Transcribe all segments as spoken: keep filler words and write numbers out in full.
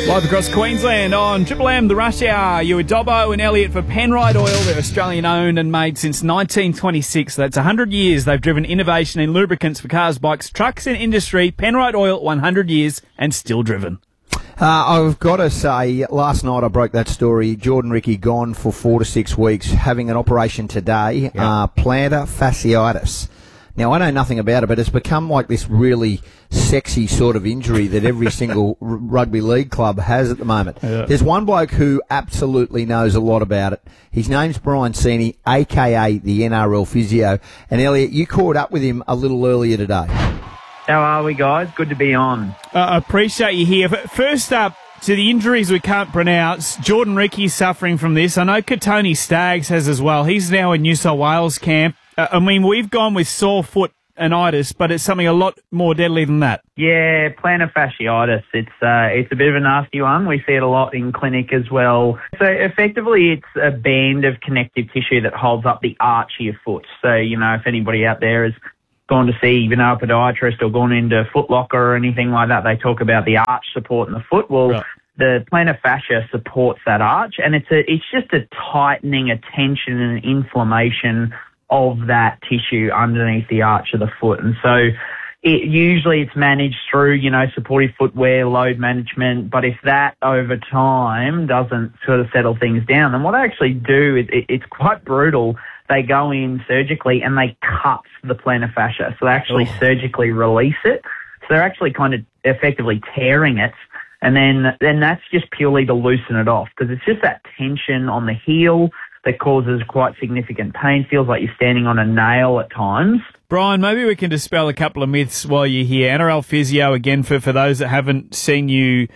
Live across Queensland on Triple M, the Rush Hour. You with Dobbo and Elliott for Penrite Oil. They're Australian-owned and made since nineteen twenty-six. That's one hundred years. They've driven innovation in lubricants for cars, bikes, trucks and industry. Penrite Oil, one hundred years and still driven. Uh, I've got to say, last night I broke that story. Jordan Ricky gone for four to six weeks, having an operation today, yep. uh, plantar fasciitis. Now, I know nothing about it, but it's become like this really sexy sort of injury that every single r- rugby league club has at the moment. Yeah. There's one bloke who absolutely knows a lot about it. His name's Brian Seeney, a k a the N R L physio. And, Elliot, you caught up with him a little earlier today. How are we, guys? Good to be on. I uh, appreciate you here. First up, to the injuries we can't pronounce, Jordan Rickie's suffering from this. I know Katoni Staggs has as well. He's now in New South Wales camp. Uh, I mean, we've gone with sore foot anitis, but it's something a lot more deadly than that. Yeah, plantar fasciitis. It's uh, it's a bit of a nasty one. We see it a lot in clinic as well. So effectively, it's a band of connective tissue that holds up the arch of your foot. So, you know, if anybody out there has gone to see even a podiatrist or gone into Foot Locker or anything like that, they talk about the arch support in the foot. Well, right. The plantar fascia supports that arch, and it's a it's just a tightening, a tension and inflammation of that tissue underneath the arch of the foot. And so it usually it's managed through, you know, supportive footwear, load management. But if that over time doesn't sort of settle things down, then what they actually do is it, it's quite brutal. They go in surgically and they cut the plantar fascia. So they actually oh. surgically release it. So they're actually kind of effectively tearing it. And then, then that's just purely to loosen it off, because it's just that tension on the heel that causes quite significant pain. Feels like you're standing on a nail at times. Brian, maybe we can dispel a couple of myths while you're here. N R L physio, again, for, for those that haven't seen you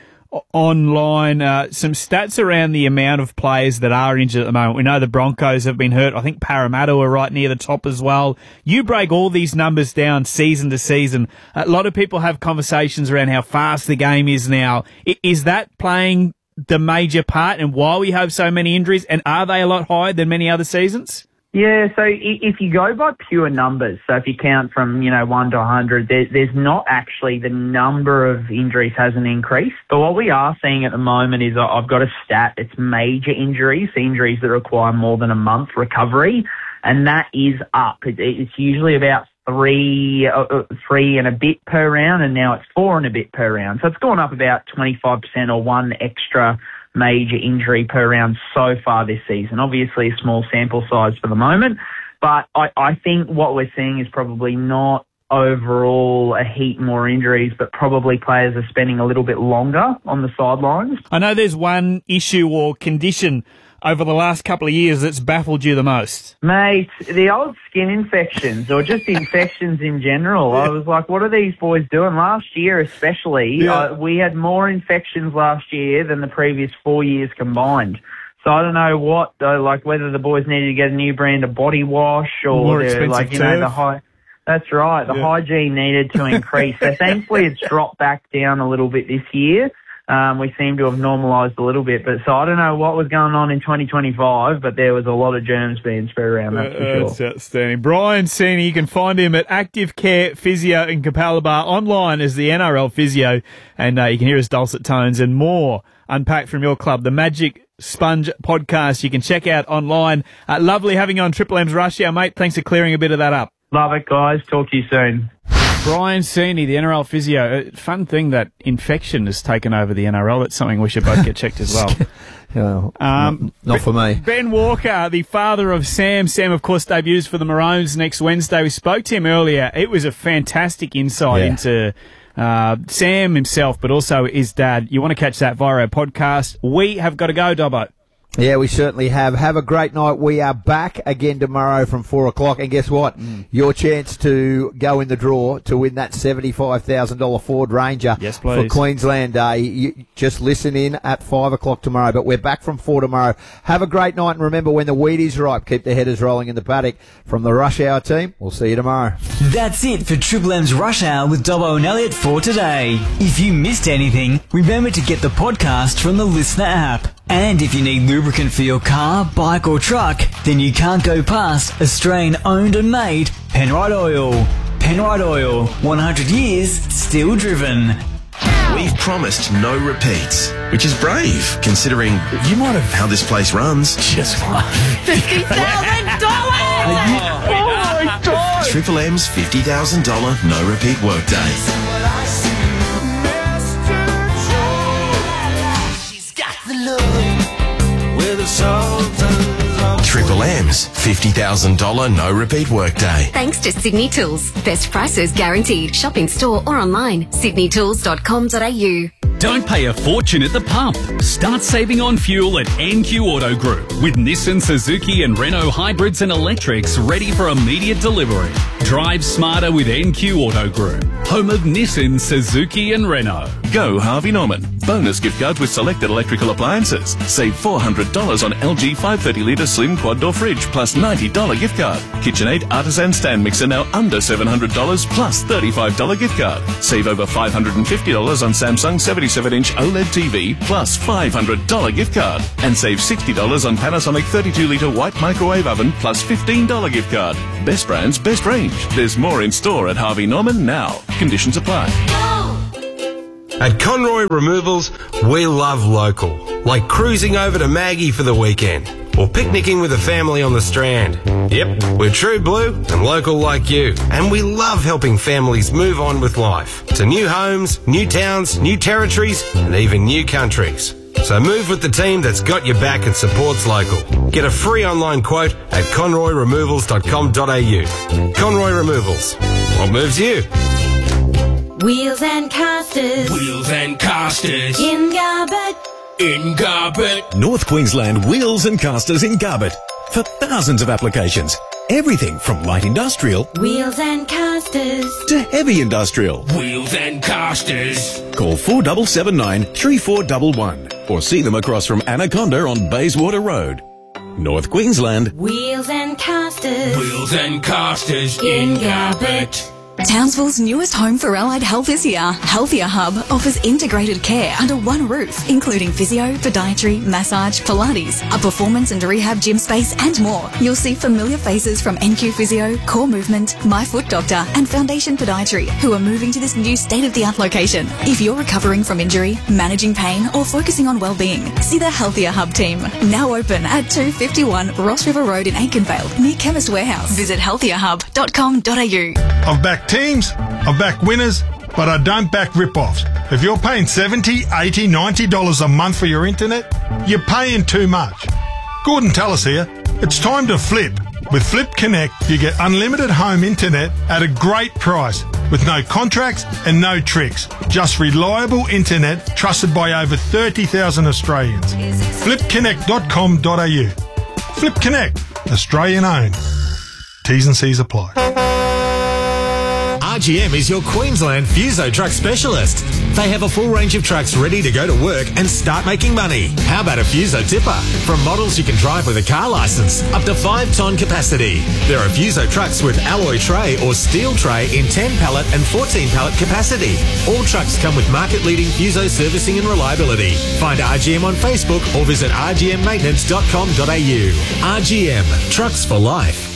online, uh, some stats around the amount of players that are injured at the moment. We know the Broncos have been hurt. I think Parramatta are right near the top as well. You break all these numbers down season to season. A lot of people have conversations around how fast the game is now. Is that playing the major part and why we have so many injuries, and are they a lot higher than many other seasons? Yeah, so if you go by pure numbers, so if you count from, you know, one to one hundred, there, there's not actually the number of injuries hasn't increased. But what we are seeing at the moment is I've got a stat, it's major injuries, injuries that require more than a month recovery, and that is up. It, it's usually about three, uh, three and a bit per round, and now it's four and a bit per round. So it's gone up about twenty-five percent or one extra major injury per round so far this season. Obviously a small sample size for the moment, but I, I think what we're seeing is probably not overall a heap more injuries, but probably players are spending a little bit longer on the sidelines. I know there's one issue or condition over the last couple of years that's baffled you the most? Mate, the old skin infections, or just infections in general. I was like, what are these boys doing? Last year especially, yeah. uh, we had more infections last year than the previous four years combined. So I don't know what, though, like whether the boys needed to get a new brand of body wash or more expensive like, you turf. know, the high. That's right. The yeah. hygiene needed to increase. So thankfully it's dropped back down a little bit this year. Um, we seem to have normalised a little bit. But so I don't know what was going on in twenty twenty-five, but there was a lot of germs being spread around, that's for uh, sure. That's outstanding. Brian Seeney, you can find him at Active Care Physio in Capalaba, online as the N R L Physio, and uh, you can hear his dulcet tones and more unpacked from your club. The Magic Sponge podcast you can check out online. Uh, lovely having you on Triple M's Rush Hour, mate. Thanks for clearing a bit of that up. Love it, guys. Talk to you soon. Brian Seeney, the N R L physio. A fun thing that infection has taken over the N R L. That's something we should both get checked as well. well um, not, not for me. Ben Walker, the father of Sam. Sam, of course, debuts for the Maroons next Wednesday. We spoke to him earlier. It was a fantastic insight yeah. into uh, Sam himself, but also his dad. You want to catch that via our podcast. We have got to go, Dobbo. Yeah, we certainly have. Have a great night. We are back again tomorrow from four o'clock. And guess what? Mm. Your chance to go in the draw to win that seventy-five thousand dollars Ford Ranger yes, please. for Queensland Day. You just listen in at five o'clock tomorrow. But we're back from four tomorrow. Have a great night. And remember, when the wheat is ripe, keep the headers rolling in the paddock. From the Rush Hour team, we'll see you tomorrow. That's it for Triple M's Rush Hour with Dobbo and Elliott for today. If you missed anything, remember to get the podcast from the Listener app. And if you need lubricant for your car, bike or truck, then you can't go past Australian owned and made Penrite Oil. Penrite Oil, one hundred years, still driven. we've promised no repeats, which is brave, considering you might have how this place runs. Just fifty thousand dollars! Oh my God! Triple M's fifty thousand dollars no repeat workday. She's got the look with a sultan. Triple M's fifty thousand dollars no repeat workday. Thanks to Sydney Tools. Best prices guaranteed. Shop in store or online. sydney tools dot com dot a u. Don't pay a fortune at the pump. Start saving on fuel at N Q Auto Group with Nissan, Suzuki and Renault hybrids and electrics ready for immediate delivery. Drive smarter with N Q Auto Group, home of Nissan, Suzuki and Renault. Go Harvey Norman. Bonus gift cards with selected electrical appliances. Save four hundred dollars on L G five hundred thirty litre slim quad door fridge plus ninety dollars gift card. KitchenAid Artisan stand mixer now under seven hundred dollars plus thirty-five dollars gift card. Save over five hundred fifty dollars on Samsung seventy-seven inch OLED T V plus five hundred dollars gift card. And save sixty dollars on Panasonic thirty-two litre white microwave oven plus fifteen dollars gift card. Best brands, best range. There's more in store at Harvey Norman now. Conditions apply. At Conroy Removals, we love local, like cruising over to Maggie for the weekend or picnicking with a family on the Strand. Yep, we're true blue and local like you, and we love helping families move on with life to new homes, new towns, new territories, and even new countries. So move with the team that's got your back and supports local. Get a free online quote at conroy removals dot com dot a u. Conroy Removals. What moves you? Wheels and casters. Wheels and casters. In Garbutt. In Garbutt. North Queensland Wheels and Casters in Garbutt. For thousands of applications. Everything from light industrial. Wheels and casters. To heavy industrial. Wheels and casters. Call four seven seven nine, three four one one or see them across from Anaconda on Bayswater Road. North Queensland. Wheels and casters. Wheels and casters in Garbutt. Townsville's newest home for allied health is here. Healthier Hub offers integrated care under one roof, including physio, podiatry, massage, Pilates, a performance and rehab gym space, and more. You'll see familiar faces from N Q Physio, Core Movement, My Foot Doctor, and Foundation Podiatry, who are moving to this new state-of-the-art location. If you're recovering from injury, managing pain, or focusing on well-being, see the Healthier Hub team. Now open at two fifty-one Ross River Road in Aikenvale, near Chemist Warehouse. Visit healthier hub dot com dot a u. I've backed teams, I've backed winners, but I don't back rip-offs. If you're paying seventy dollars, eighty dollars, ninety dollars a month for your internet, you're paying too much. Gordon Tallis here. It's time to flip. With Flip Connect, you get unlimited home internet at a great price with no contracts and no tricks. Just reliable internet trusted by over thirty thousand Australians. flip connect dot com dot a u. Flip Connect, Australian owned. T's and C's apply. R G M is your Queensland Fuso truck specialist. They have a full range of trucks ready to go to work and start making money. How about a Fuso tipper? From models you can drive with a car licence up to five tonne capacity. There are Fuso trucks with alloy tray or steel tray in ten pallet and fourteen pallet capacity. All trucks come with market leading Fuso servicing and reliability. Find R G M on Facebook or visit r g m maintenance dot com dot a u. R G M, trucks for life.